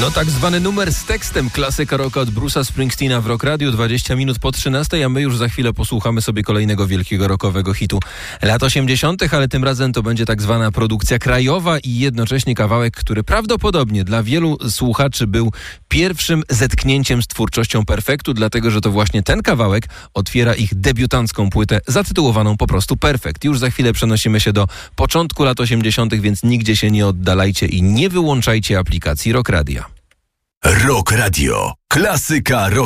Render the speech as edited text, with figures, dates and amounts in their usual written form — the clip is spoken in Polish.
No tak zwany numer z tekstem, klasyka rocka od Bruce'a Springsteena w Rock Radio, 20 minut po 13, a my już za chwilę posłuchamy sobie kolejnego wielkiego rockowego hitu lat 80., ale tym razem to będzie tak zwana produkcja krajowa i jednocześnie kawałek, który prawdopodobnie dla wielu słuchaczy był pierwszym zetknięciem z twórczością Perfektu, dlatego że to właśnie ten kawałek otwiera ich debiutancką płytę zatytułowaną po prostu Perfekt. Już za chwilę przenosimy się do początku lat 80., więc nigdzie się nie oddalajcie i nie wyłączajcie aplikacji Rock Radio. Rock Radio. Klasyka rock.